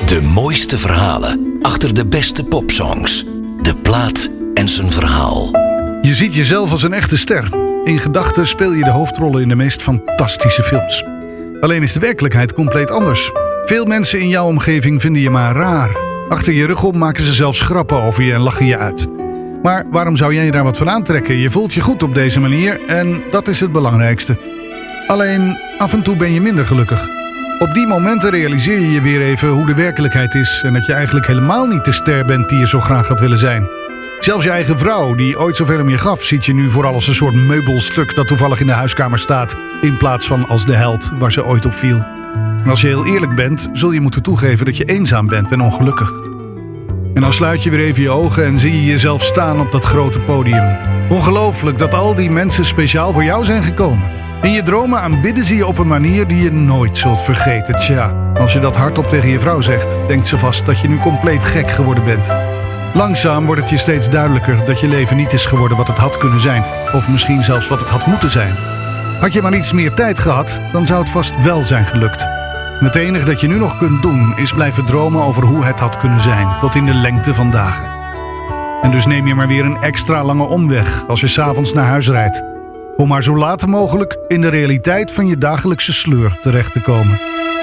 De mooiste verhalen achter de beste popsongs. De plaat en zijn verhaal. Je ziet jezelf als een echte ster. In gedachten speel je de hoofdrollen in de meest fantastische films. Alleen is de werkelijkheid compleet anders. Veel mensen in jouw omgeving vinden je maar raar. Achter je rug om maken ze zelfs grappen over je en lachen je uit. Maar waarom zou jij je daar wat van aantrekken? Je voelt je goed op deze manier en dat is het belangrijkste. Alleen, af en toe ben je minder gelukkig. Op die momenten realiseer je je weer even hoe de werkelijkheid is en dat je eigenlijk helemaal niet de ster bent die je zo graag had willen zijn. Zelfs je eigen vrouw, die ooit zoveel om je gaf, ziet je nu vooral als een soort meubelstuk dat toevallig in de huiskamer staat, in plaats van als de held waar ze ooit op viel. En als je heel eerlijk bent, zul je moeten toegeven dat je eenzaam bent en ongelukkig. En dan sluit je weer even je ogen en zie je jezelf staan op dat grote podium. Ongelooflijk dat al die mensen speciaal voor jou zijn gekomen. In je dromen aanbidden ze je op een manier die je nooit zult vergeten. Tja, als je dat hardop tegen je vrouw zegt, denkt ze vast dat je nu compleet gek geworden bent. Langzaam wordt het je steeds duidelijker dat je leven niet is geworden wat het had kunnen zijn. Of misschien zelfs wat het had moeten zijn. Had je maar iets meer tijd gehad, dan zou het vast wel zijn gelukt. En het enige dat je nu nog kunt doen, is blijven dromen over hoe het had kunnen zijn, tot in de lengte van dagen. En dus neem je maar weer een extra lange omweg als je 's avonds naar huis rijdt. Om maar zo laat mogelijk in de realiteit van je dagelijkse sleur terecht te komen.